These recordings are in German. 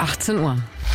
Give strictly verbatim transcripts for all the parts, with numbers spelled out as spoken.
achtzehn Uhr.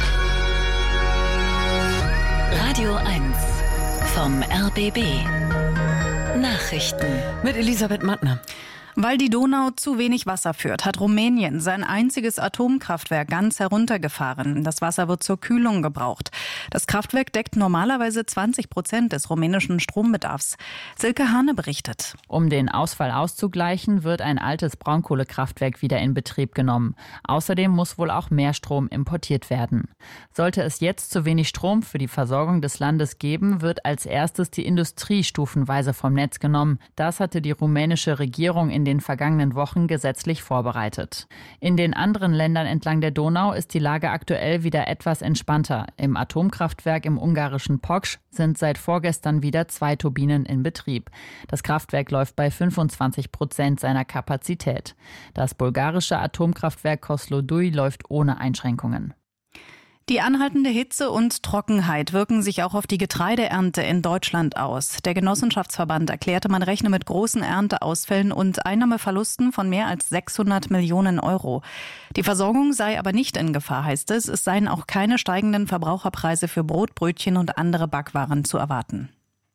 Radio eins vom R B B. Nachrichten Mit Elisabeth Mattner. Weil die Donau zu wenig Wasser führt, hat Rumänien sein einziges Atomkraftwerk ganz heruntergefahren. Das Wasser wird zur Kühlung gebraucht. Das Kraftwerk deckt normalerweise zwanzig Prozent des rumänischen Strombedarfs. Silke Hane berichtet. Um den Ausfall auszugleichen, wird ein altes Braunkohlekraftwerk wieder in Betrieb genommen. Außerdem muss wohl auch mehr Strom importiert werden. Sollte es jetzt zu wenig Strom für die Versorgung des Landes geben, wird als erstes die Industrie stufenweise vom Netz genommen. Das hatte die rumänische Regierung in den vergangenen Wochen gesetzlich vorbereitet. In den anderen Ländern entlang der Donau ist die Lage aktuell wieder etwas entspannter. Im Atomkraftwerk im ungarischen Poksch sind seit vorgestern wieder zwei Turbinen in Betrieb. Das Kraftwerk läuft bei fünfundzwanzig Prozent seiner Kapazität. Das bulgarische Atomkraftwerk Kozloduy läuft ohne Einschränkungen. Die anhaltende Hitze und Trockenheit wirken sich auch auf die Getreideernte in Deutschland aus. Der Genossenschaftsverband erklärte, man rechne mit großen Ernteausfällen und Einnahmeverlusten von mehr als sechshundert Millionen Euro. Die Versorgung sei aber nicht in Gefahr, heißt es. Es seien auch keine steigenden Verbraucherpreise für Brot, Brötchen und andere Backwaren zu erwarten.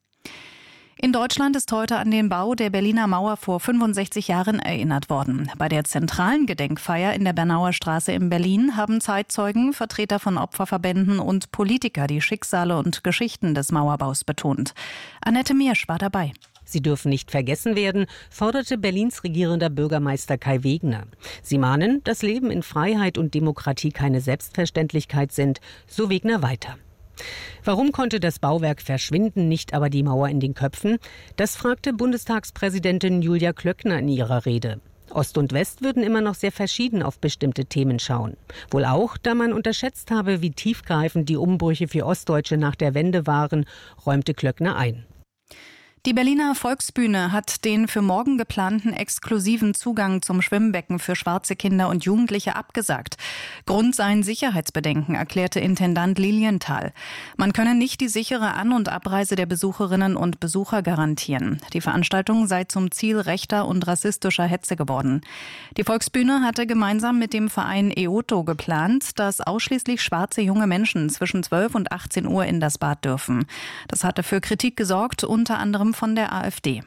In Deutschland ist heute an den Bau der Berliner Mauer vor fünfundsechzig Jahren erinnert worden. Bei der zentralen Gedenkfeier in der Bernauer Straße in Berlin haben Zeitzeugen, Vertreter von Opferverbänden und Politiker die Schicksale und Geschichten des Mauerbaus betont. Annette Miersch war dabei. Sie dürfen nicht vergessen werden, forderte Berlins regierender Bürgermeister Kai Wegner. Sie mahnen, dass Leben in Freiheit und Demokratie keine Selbstverständlichkeit sind, so Wegner weiter. Warum konnte das Bauwerk verschwinden, nicht aber die Mauer in den Köpfen? Das fragte Bundestagspräsidentin Julia Klöckner in ihrer Rede. Ost und West würden immer noch sehr verschieden auf bestimmte Themen schauen. Wohl auch, da man unterschätzt habe, wie tiefgreifend die Umbrüche für Ostdeutsche nach der Wende waren, räumte Klöckner ein. Die Berliner Volksbühne hat den für morgen geplanten exklusiven Zugang zum Schwimmbecken für schwarze Kinder und Jugendliche abgesagt. Grund seien Sicherheitsbedenken, erklärte Intendant Lilienthal. Man könne nicht die sichere An- und Abreise der Besucherinnen und Besucher garantieren. Die Veranstaltung sei zum Ziel rechter und rassistischer Hetze geworden. Die Volksbühne hatte gemeinsam mit dem Verein E O T O geplant, dass ausschließlich schwarze junge Menschen zwischen zwölf und achtzehn Uhr in das Bad dürfen. Das hatte für Kritik gesorgt, unter anderem von der AfD.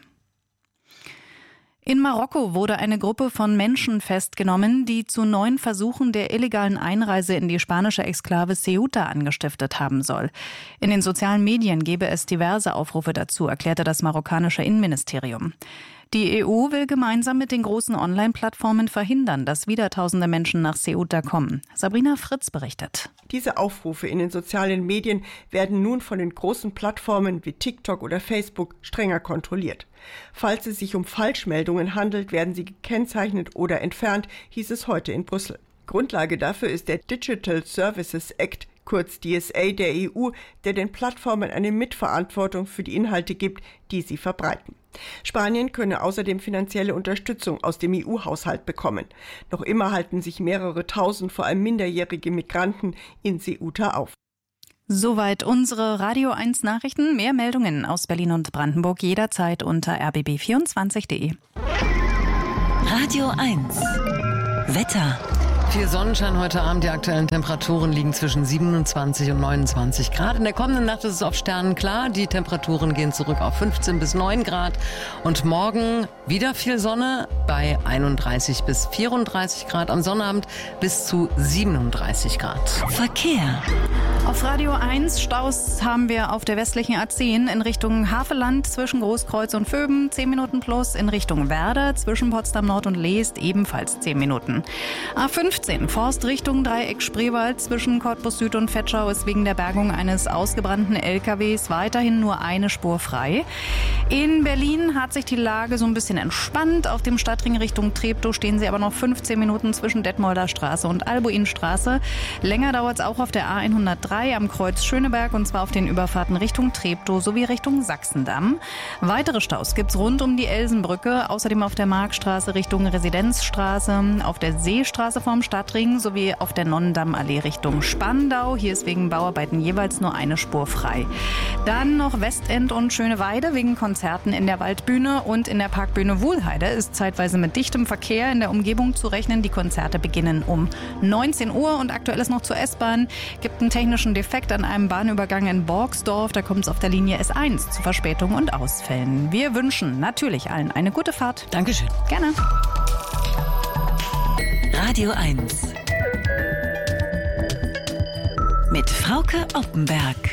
In Marokko wurde eine Gruppe von Menschen festgenommen, die zu neun Versuchen der illegalen Einreise in die spanische Exklave Ceuta angestiftet haben soll. In den sozialen Medien gebe es diverse Aufrufe dazu, erklärte das marokkanische Innenministerium. Die E U will gemeinsam mit den großen Online-Plattformen verhindern, dass wieder tausende Menschen nach Ceuta kommen. Sabrina Fritz berichtet. Diese Aufrufe in den sozialen Medien werden nun von den großen Plattformen wie TikTok oder Facebook strenger kontrolliert. Falls es sich um Falschmeldungen handelt, werden sie gekennzeichnet oder entfernt, hieß es heute in Brüssel. Grundlage dafür ist der Digital Services Act, kurz D S A der E U, der den Plattformen eine Mitverantwortung für die Inhalte gibt, die sie verbreiten. Spanien könne außerdem finanzielle Unterstützung aus dem E U-Haushalt bekommen. Noch immer halten sich mehrere tausend, vor allem minderjährige Migranten in Ceuta auf. Soweit unsere Radio eins Nachrichten. Mehr Meldungen aus Berlin und Brandenburg jederzeit unter r b b vierundzwanzig punkt d e. Radio eins Wetter. Viel Sonnenschein heute Abend. Die aktuellen Temperaturen liegen zwischen siebenundzwanzig und neunundzwanzig Grad. In der kommenden Nacht ist es auf Sternen klar. Die Temperaturen gehen zurück auf fünfzehn bis neun Grad. Und morgen wieder viel Sonne bei einunddreißig bis vierunddreißig Grad. Am Sonnabend bis zu siebenunddreißig Grad. Verkehr. Auf Radio eins Staus haben wir auf der westlichen A zehn in Richtung Havelland zwischen Großkreuz und Vöben zehn Minuten plus. In Richtung Werder zwischen Potsdam Nord und Leest ebenfalls zehn Minuten. A fünfzehn Forst Richtung Dreieck Spreewald zwischen Cottbus Süd und Vetschau ist wegen der Bergung eines ausgebrannten L K Ws weiterhin nur eine Spur frei. In Berlin hat sich die Lage so ein bisschen entspannt. Auf dem Stadtring Richtung Treptow stehen sie aber noch fünfzehn Minuten zwischen Detmolder Straße und Albuinstraße. Länger dauert es auch auf der A hundertdrei am Kreuz Schöneberg und zwar auf den Überfahrten Richtung Treptow sowie Richtung Sachsendamm. Weitere Staus gibt's rund um die Elsenbrücke, außerdem auf der Markstraße Richtung Residenzstraße, auf der Seestraße vorm Stadtring Stadtring sowie auf der Nonnendammallee Richtung Spandau. Hier ist wegen Bauarbeiten jeweils nur eine Spur frei. Dann noch Westend und Schöneweide wegen Konzerten in der Waldbühne und in der Parkbühne Wuhlheide ist zeitweise mit dichtem Verkehr in der Umgebung zu rechnen. Die Konzerte beginnen um neunzehn Uhr und aktuell ist noch zur S-Bahn. Gibt einen technischen Defekt an einem Bahnübergang in Borgsdorf. Da kommt es auf der Linie S eins zu Verspätungen und Ausfällen. Wir wünschen natürlich allen eine gute Fahrt. Dankeschön. Gerne. Radio eins mit Frauke Oppenberg.